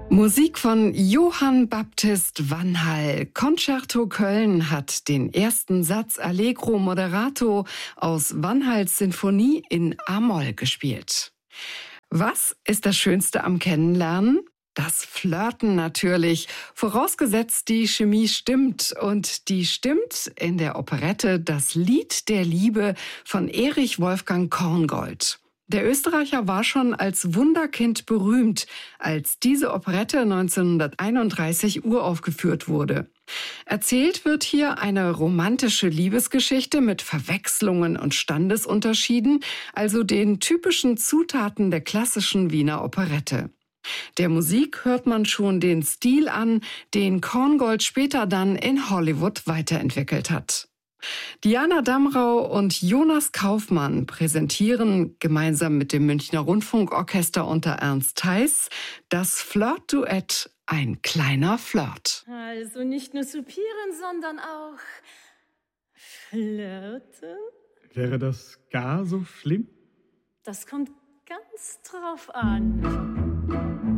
Musik von Johann Baptist Vanhall. Concerto Köln hat den ersten Satz Allegro Moderato aus Vanhalls Sinfonie in A-Moll gespielt. Was ist das Schönste am Kennenlernen? Das Flirten natürlich, vorausgesetzt die Chemie stimmt. Und die stimmt in der Operette Das Lied der Liebe von Erich Wolfgang Korngold. Der Österreicher war schon als Wunderkind berühmt, als diese Operette 1931 uraufgeführt wurde. Erzählt wird hier eine romantische Liebesgeschichte mit Verwechslungen und Standesunterschieden, also den typischen Zutaten der klassischen Wiener Operette. Der Musik hört man schon den Stil an, den Korngold später dann in Hollywood weiterentwickelt hat. Diana Damrau und Jonas Kaufmann präsentieren gemeinsam mit dem Münchner Rundfunkorchester unter Ernst Theis das Flirt-Duett Ein kleiner Flirt. Also nicht nur soupieren, sondern auch flirten? Wäre das gar so schlimm? Das kommt ganz drauf an.